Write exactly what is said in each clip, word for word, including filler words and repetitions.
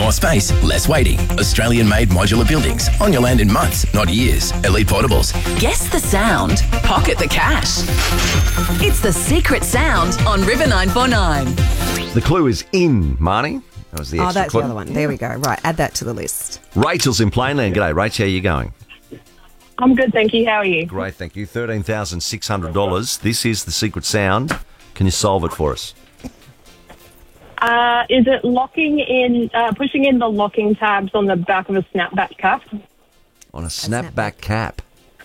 More space, less waiting. Australian-made modular buildings. On your land in months, not years. Elite Portables. Guess the sound. Pocket the cash. It's The Secret Sound on River nine four nine. The clue is in, Marnie. That was the extra Oh, that's clue. the other one. There we go. Right, add that to the list. Rachel's in Plainland. G'day, Rach. How are you going? I'm good, thank you. How are you? Great, thank you. thirteen thousand six hundred dollars. This is the secret sound. Can you solve it for us? Uh, is it locking in, uh, pushing in the locking tabs on the back of a snapback cap? On a snapback cap.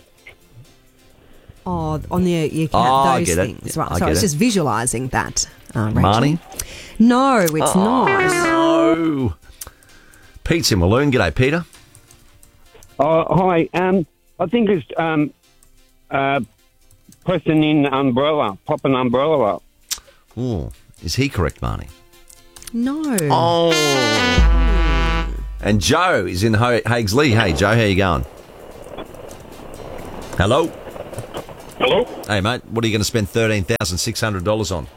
Oh, on the you can Oh, I those get it. things. Right. I So get it's it. just visualising that. Uh, Rachel. Marnie? No, it's not. No. Pete's in Walloon. G'day, Peter. Oh, hi. Um, I think it's um, uh, pressing in umbrella, pop an umbrella up. Oh, is he correct, Marnie? No. Oh. And Joe is in Ho- Haigsley. Hey, Joe, how you going? Hello? Hello? Hey, mate, what are you going to spend thirteen thousand six hundred dollars on?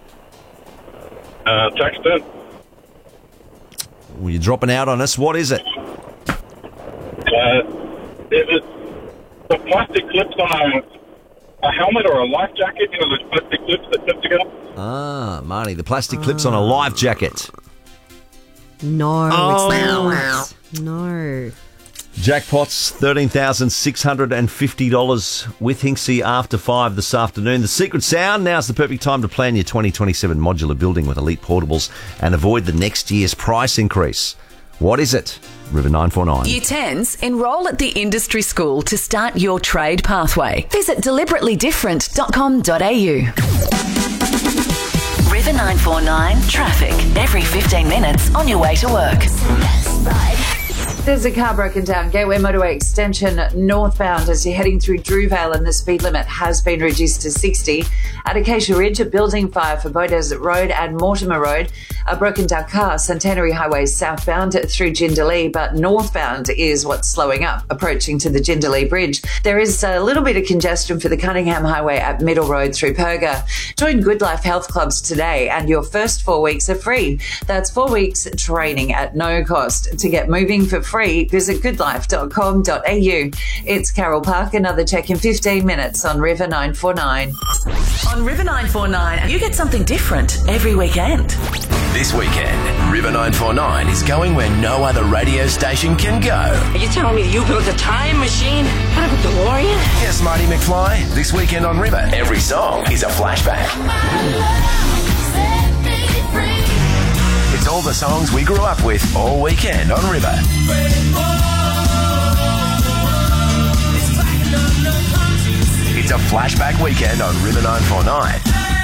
Uh, tax done. Well, you're dropping out on us. What is it? Uh, is it the plastic clips on a, a helmet or a life jacket? You know, those plastic clips that clip together? Ah, Marnie, the plastic clips on a life jacket. No, Oh. it's not. No. Jackpots, thirteen thousand six hundred fifty dollars with Hinksy after five this afternoon. The secret sound, now's the perfect time to plan your twenty twenty-seven modular building with Elite Portables and avoid the next year's price increase. What is it? River nine four nine. Year tens, enrol at the industry school to start your trade pathway. Visit deliberately different dot com dot a u. River nine four nine traffic every fifteen minutes on your way to work. There's a car broken down Gateway Motorway Extension northbound as you're heading through Drewvale, and the speed limit has been reduced to sixty. At Acacia Ridge, a building fire for Beaudesert Road and Mortimer Road. A broken down car, Centenary Highway southbound through Jindalee, but northbound is what's slowing up, approaching to the Jindalee Bridge. There is a little bit of congestion for the Cunningham Highway at Middle Road through Perga. Join Good Life Health Clubs today and your first four weeks are free. That's four weeks training at no cost. To get moving for free, visit good life dot com dot a u. It's Carol Park, another check in fifteen minutes on River nine four nine. On River nine four nine, you get something different every weekend. This weekend, River nine four nine is going where no other radio station can go. Are you telling me that you built a time machine out of a DeLorean? Yes, Marty McFly. This weekend on River, every song is a flashback. It's all the songs we grew up with all weekend on River. It's a flashback weekend on River nine four nine.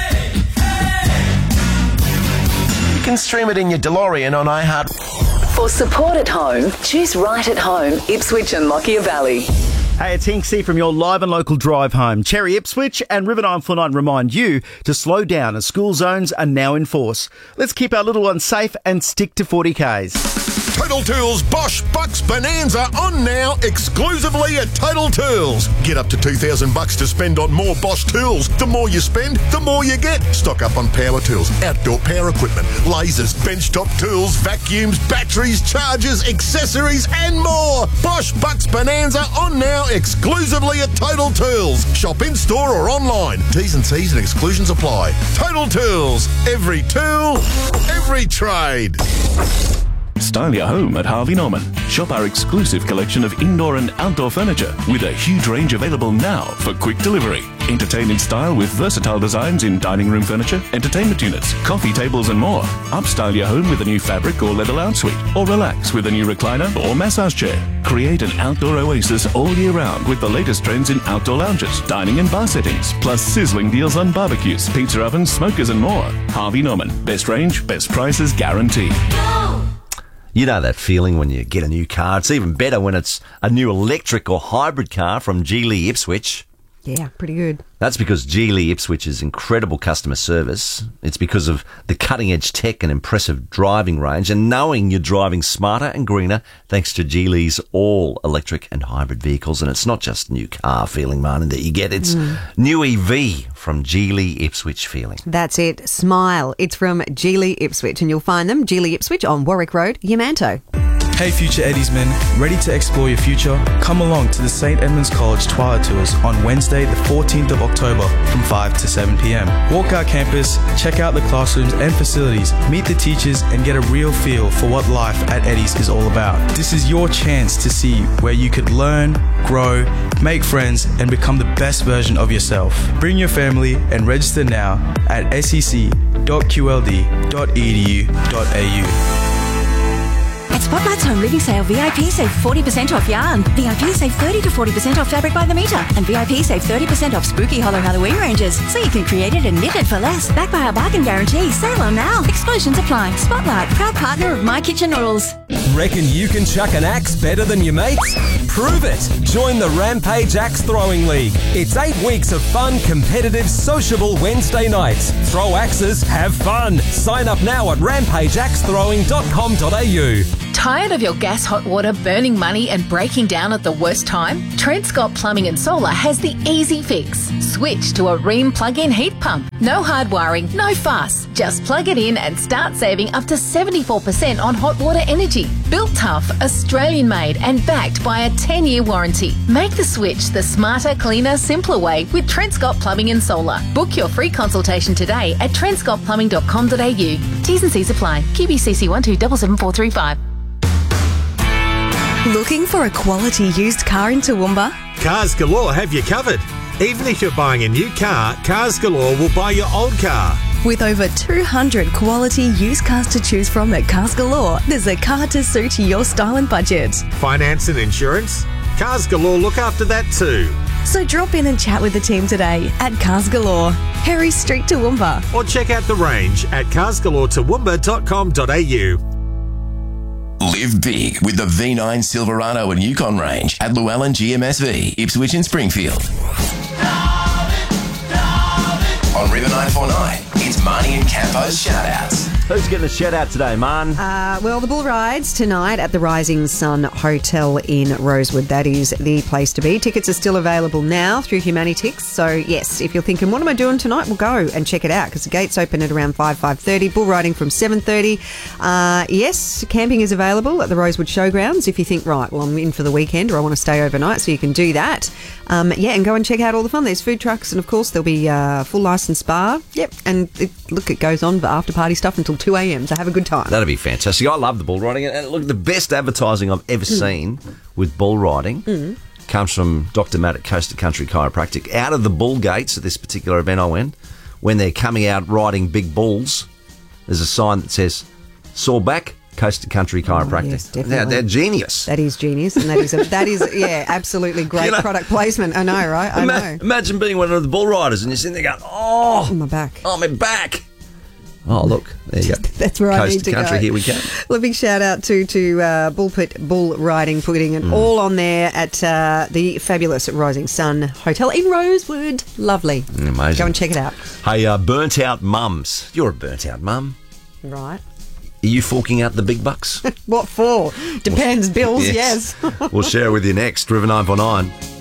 You can stream it in your DeLorean on iHeart. For support at home, choose Right at Home, Ipswich and Lockyer Valley. Hey, it's Hinksy from your live and local drive home. Cherry Ipswich and River nine four nine remind you to slow down as school zones are now in force. Let's keep our little ones safe and stick to forty kays. Total Tools Bosch Bucks Bonanza on now exclusively at Total Tools. Get up to two thousand bucks to spend on more Bosch tools. The more you spend, the more you get. Stock up on power tools, outdoor power equipment, lasers, benchtop tools, vacuums, batteries, chargers, accessories and more. Bosch Bucks Bonanza on now exclusively at Total Tools. Shop in store or online. T's and C's and exclusions apply. Total Tools. Every tool, every trade. Style your home at Harvey Norman. Shop our exclusive collection of indoor and outdoor furniture with a huge range available now for quick delivery. Entertain in style with versatile designs in dining room furniture, entertainment units, coffee tables and more. Upstyle your home with a new fabric or leather lounge suite, or relax with a new recliner or massage chair. Create an outdoor oasis all year round with the latest trends in outdoor lounges, dining and bar settings, plus sizzling deals on barbecues, pizza ovens, smokers and more. Harvey Norman. Best range, best prices guaranteed. You know that feeling when you get a new car. It's even better when it's a new electric or hybrid car from Geely Ipswich. Yeah, pretty good. That's because Geely Ipswich's incredible customer service. It's because of the cutting-edge tech and impressive driving range, and knowing you're driving smarter and greener thanks to Geely's all-electric and hybrid vehicles. And it's not just new car feeling, Martin, that you get. It's Mm. new E V from Geely Ipswich feeling. That's it. Smile. It's from Geely Ipswich, and you'll find them, Geely Ipswich on Warwick Road, Yamanto. Hey Future Eddies men, ready to explore your future? Come along to the St Edmunds College Twilight Tours on Wednesday the fourteenth of October from five to seven p m. Walk our campus, check out the classrooms and facilities, meet the teachers and get a real feel for what life at Eddies is all about. This is your chance to see where you could learn, grow, make friends and become the best version of yourself. Bring your family and register now at s e c dot q l d dot e d u dot a u. At Spotlight's Home Living Sale, V I P save forty percent off yarn. V I P save thirty to forty percent off fabric by the metre. And V I P save thirty percent off spooky hollow Halloween ranges. So you can create it and knit it for less. Backed by our bargain guarantee. Sale on now. Exclusions apply. Spotlight, proud partner of My Kitchen Noodles. Reckon you can chuck an axe better than your mates? Prove it! Join the Rampage Axe Throwing League. It's eight weeks of fun, competitive, sociable Wednesday nights. Throw axes, have fun. Sign up now at rampage axe throwing dot com dot a u. Tired of your gas hot water burning money and breaking down at the worst time? Trent Scott Plumbing and Solar has the easy fix. Switch to a Rheem plug-in heat pump. No hard wiring, no fuss. Just plug it in and start saving up to seventy-four percent on hot water energy. Built tough, Australian made and backed by a ten year warranty. Make the switch the smarter, cleaner, simpler way with Trent Scott Plumbing and Solar. Book your free consultation today at trent scott plumbing dot com dot a u. T's and C's apply. Q B C C one two seven seven four three five. Looking for a quality used car in Toowoomba? Cars Galore have you covered. Even if you're buying a new car, Cars Galore will buy your old car. With over two hundred quality used cars to choose from at Cars Galore, there's a car to suit your style and budget. Finance and insurance? Cars Galore look after that too. So drop in and chat with the team today at Cars Galore, Harry Street, Toowoomba. Or check out the range at cars galore toowoomba dot com dot a u. Live big with the V nine Silverado and Yukon range at Llewellyn G M S V, Ipswich and Springfield. On River nine four nine, it's Marnie and Campo's shout-outs. Who's getting a shout-out today, Man? Uh, well, the bull rides tonight at the Rising Sun Hotel in Rosewood. That is the place to be. Tickets are still available now through Humanitix. So, yes, if you're thinking, what am I doing tonight? Well, go and check it out because the gates open at around five, five thirty. Bull riding from seven thirty. Uh, yes, camping is available at the Rosewood Showgrounds if you think, right, well, I'm in for the weekend or I want to stay overnight, so you can do that. Um, yeah, and go and check out all the fun. There's food trucks and, of course, there'll be uh, full licensed bar. Yep, and it, look, it goes on for after-party stuff until two a m, so have a good time. That'd be fantastic. I love the bull riding. And look, the best advertising I've ever mm. seen with bull riding mm. comes from Doctor Matt at Coast to Country Chiropractic. Out of the bull gates at this particular event I went, when they're coming out riding big bulls, there's a sign that says, sore back, Coast to Country Chiropractic. Oh, yes, definitely. Now, they're genius. That is genius, and that is, a, that is yeah, absolutely great you know, product placement. I know, right? I ima- know. Imagine being one of the bull riders and you're sitting there going, oh, oh my back. Oh, my back. Oh, look, there you go. That's where Coast I need to, to country, go. Here we go. Well, a big shout out to to uh, bull pit, bull riding, putting it mm. all on there at uh, the fabulous Rising Sun Hotel in Rosewood. Lovely. Amazing. Go and check it out. Hey, uh, burnt out mums. You're a burnt out mum. Right. Are you forking out the big bucks? What for? Depends, bills, yes. yes. We'll share with you next. River nine four nine.